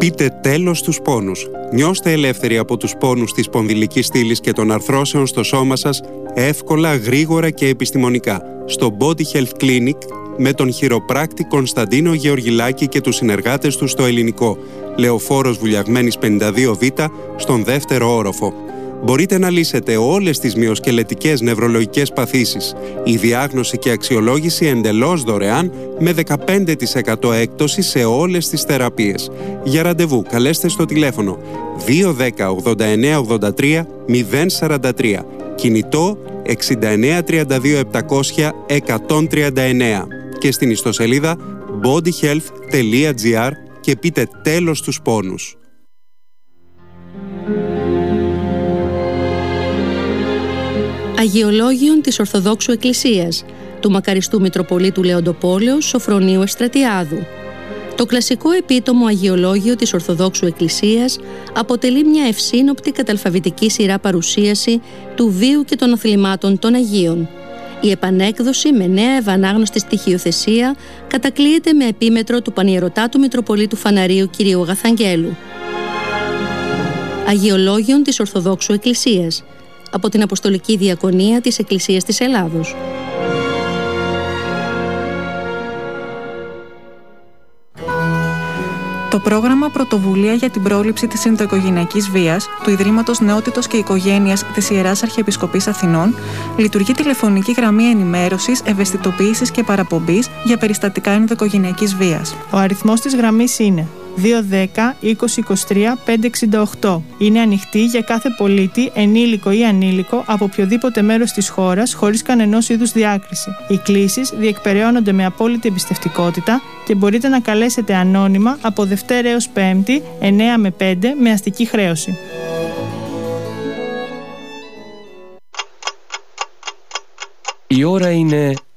Πείτε τέλος στους πόνους. Νιώστε ελεύθεροι από τους πόνους της σπονδυλικής στήλης και των αρθρώσεων στο σώμα σας, εύκολα, γρήγορα και επιστημονικά. Στο Body Health Clinic με τον χειροπράκτη Κωνσταντίνο Γεωργιλάκη και τους συνεργάτες του στο Ελληνικό. Λεωφόρος Βουλιαγμένης 52Β, στον δεύτερο όροφο. Μπορείτε να λύσετε όλες τις μυοσκελετικές νευρολογικές παθήσεις. Η διάγνωση και αξιολόγηση εντελώς δωρεάν με 15% έκπτωση σε όλες τις θεραπείες. Για ραντεβού καλέστε στο τηλέφωνο 210 89 83 043. Κινητό 69 32 700 139 και στην ιστοσελίδα bodyhealth.gr και πείτε τέλος στους πόνους. Αγιολόγιον της Ορθοδόξου Εκκλησίας του μακαριστού Μητροπολίτου Λεοντοπόλεως Σοφρονίου Ευστρατιάδου. Το κλασικό επίτομο Αγιολόγιο της Ορθοδόξου Εκκλησίας αποτελεί μια ευσύνοπτη καταλφαβητική σειρά παρουσίαση του βίου και των αθλημάτων των Αγίων. Η επανέκδοση με νέα ευανάγνωστη στοιχειοθεσία κατακλείεται με επίμετρο του Πανιερωτάτου Μητροπολίτου Φαναρίου κ. Αγαθαγγέλου. Αγιολόγιον της Ορθοδόξου Εκκλησίας από την Αποστολική Διακονία της Εκκλησίας της Ελλάδος. Το πρόγραμμα Πρωτοβουλία για την πρόληψη της ενδοοικογενειακής βίας του Ιδρύματος Νεότητος και Οικογένειας της Ιεράς Αρχιεπισκοπής Αθηνών λειτουργεί τηλεφωνική γραμμή ενημέρωσης, ευαισθητοποίησης και παραπομπής για περιστατικά ενδοοικογενειακής βίας. Ο αριθμός της γραμμής είναι 210 20 23 568. Είναι ανοιχτή για κάθε πολίτη, ενήλικο ή ανήλικο, από οποιοδήποτε μέρος της χώρας, χωρίς κανενός είδους διάκριση. Οι κλήσεις διεκπεραιώνονται με απόλυτη εμπιστευτικότητα και μπορείτε να καλέσετε ανώνυμα από Δευτέρα έως Πέμπτη, 9 με 5, με αστική χρέωση. Η ώρα είναι